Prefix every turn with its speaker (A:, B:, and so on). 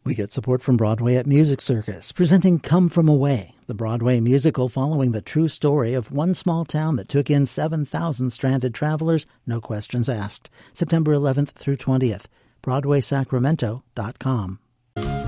A: We get support from Broadway at Music Circus, presenting Come From Away, the Broadway musical following the true story of one small town that took in 7,000 stranded travelers, no questions asked. September 11th through 20th. BroadwaySacramento.com.